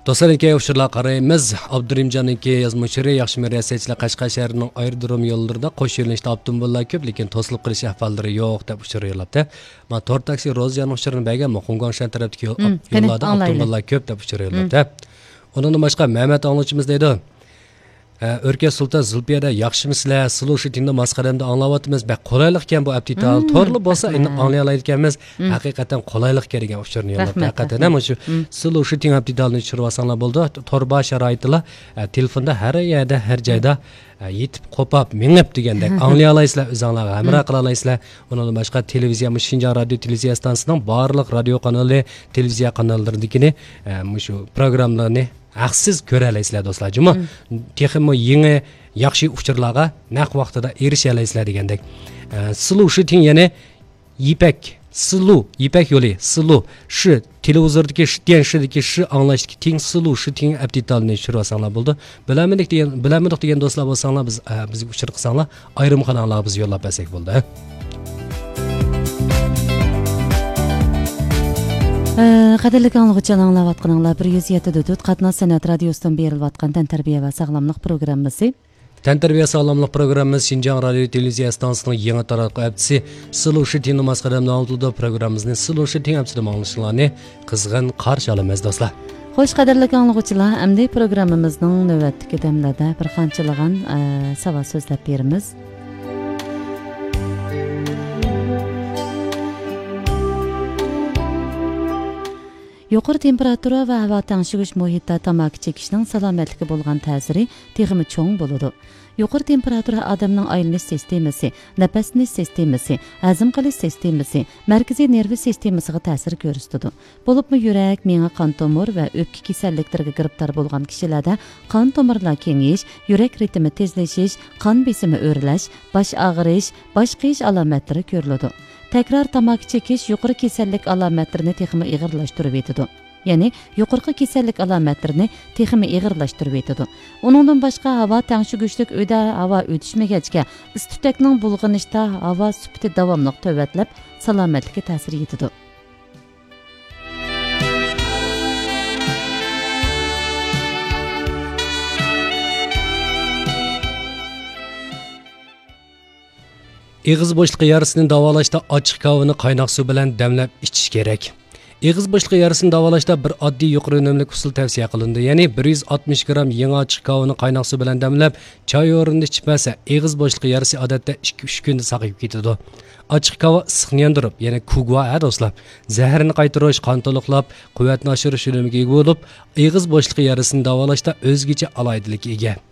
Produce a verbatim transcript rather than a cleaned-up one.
Dostlarınki uçurlar qarayımız. Abdurimcanınki yazmışırı yaxşı mürəssəçilər Qashqar şəhərinin aerodrom yollarında qoş yönlənişdə avtomobillər köp, lekin to'silib qilish ahvollari yo'q deb uçuruyurlar. Ma to'r taksi Roziyanın uçurunu bəgən Xonqongshan tərəfdəki yollarda avtomobillər köp deb uçuruyurlar. Onun başqa Mehmet anlıçımız deydi. Örke Sultan Zulpiyada yaxşımısılar, Sulushitini masqaramda anglayapmiz. Bə qolaylik ekan bu aptital. To'g'ri bo'lsa, endi anglay oladiganmiz. Haqiqatan qolaylik kerak uçurni yo'llar. Haqiqatan ham shu Sulushitin aptitalni tushirib olsanglar bo'ldi. To'rba sharoitlar telefonda har yerda, har joyda yetib qopab, mengib degandek anglay olasizlar, o'zingizlar hamroh qila olasizlar. Undan boshqa televiziya, Shinjon radio televiziya stansiyasining barliq radio kanali, televiziya kanallarındakini shu programmalarni haqsiz ko'ra olasizlar do'stlar. Juma texmo yangi yaxshi uchurlarga naq vaqtida erisha olasizlar degandek. Sulushitning yana Ipak, Sulu, Ipak yo'li, Sulu shu televizordagi shidiyandagi shu anglashki teng Sulushitning aptitalni tushirib olsanglar bo'ldi. Bilamidik degan, bilamidik degan do'stlar bo'lsanglar biz bizga uchur qilsanglar, ayrim kanallarga biz yo'llab bersak bo'ldi. Qadirlik anlıqçılar anlayatqanlar bir yuz yetti nöqta to'rt Qatnaz san'at radiosidan berilib tantarbiya va sog'lomlik programmasi. Tantarbiya sog'lomlik programmasi Shinjon radio televiziya stansiyasining yangi taratquv aptisi Sulushitini masqaramda oltida programmamizni Sulushitini aptida anglashlarni qizg'in qarshi olamiz do'stlar. Xo'sh qadirlik anlıqçılar, endi programmamizning navbatdagi damlarda bir qanchalagan savol so'zlab beramiz. Yuqori temperatura va havo tengshigish muhitda tamaki chekishning salomatligiga bo'lgan ta'siri texmi cho'ng bo'ladi. Yuqori temperatura odamning aylanish sistemasi, nafasinish sistemasi, hazm qilish sistemasi, markaziy nervi sistemasiga ta'sir ko'rsatadi. Bo'libmi yurak, miya, qon tomir va o'pka kasalliklariga giribtor bo'lgan kishilarda qon tomirlar kengayish, yurak ritmi tezlashish, qon besimi o'rlash, bosh og'rish, bosh qiyish alomatlari ko'riladi. Tekrar tamaki çekish yuqori kasallik alomatlarini texmi ig'irlashtirib etadi. Ya'ni yuqori kasallik alomatlarini texmi ig'irlashtirib etadi. Uningdan boshqa havo tengshigishlik uyda havo o'tishmagachga istutakning bulg'anishda havo sifati davomli tavatlab salomatlikka ta'sir etadi. Ig'iz bo'shliqi yarisini davolashda ochiq kavani qaynoq suv bilan damlab ichish kerak. Ig'iz bo'shliqi yarisini davolashda bir oddiy yuqori unumli usul tavsiya qilindi. Ya'ni bir yuz oltmish gramm yangi ochiq kavani qaynoq suv bilan damlab choy o'rnida ichib masa, ig'iz bo'shliqi yarisi odatda ikki uch kunda saqayib ketadi. Ochiq kava issiqni yondirib, ya'ni kugva do'stlar, zaharni qaytarish, qon to'liqlab, quvvatni oshirish unimiga ega bo'lib, ig'iz bo'shliqi yarisini davolashda o'zgacha alohidlikka ega.